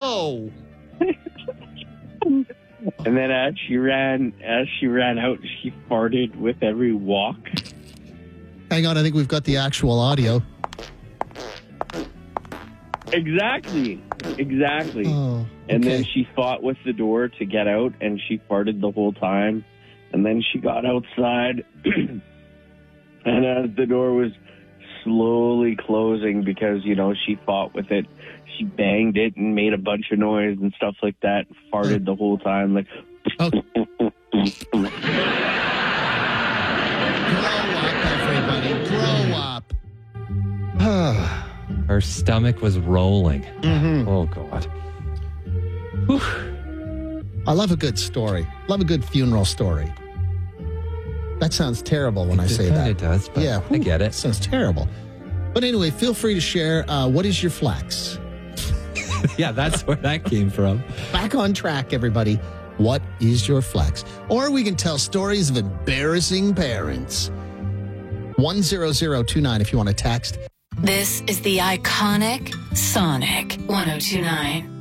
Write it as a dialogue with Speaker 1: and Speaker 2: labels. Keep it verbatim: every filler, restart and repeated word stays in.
Speaker 1: no.
Speaker 2: And then as she ran, as she ran out, she farted with every walk.
Speaker 1: Hang on, I think we've got the actual audio.
Speaker 2: Exactly, exactly.
Speaker 1: Oh,
Speaker 2: And then
Speaker 1: okay.
Speaker 2: she fought with the door to get out, and she farted the whole time. And then she got outside, and as the door was slowly closing because, you know, she fought with it, she banged it and made a bunch of noise and stuff like that, farted the whole time, like...
Speaker 1: Oh. Grow up, everybody. Grow up.
Speaker 3: Her stomach was rolling.
Speaker 1: Mm-hmm.
Speaker 3: Oh, God. Whew.
Speaker 1: I love a good story. Love a good funeral story. That sounds terrible when I say
Speaker 3: It
Speaker 1: that.
Speaker 3: kind of does, but
Speaker 1: Yeah,
Speaker 3: I get it.
Speaker 1: Sounds terrible. But anyway, feel free to share. Uh, what is your flex?
Speaker 3: Yeah, that's where that came from.
Speaker 1: Back on track, everybody. What is your flex? Or we can tell stories of embarrassing parents. one zero zero two nine if you want to text.
Speaker 4: This is the iconic Sonic one oh two nine.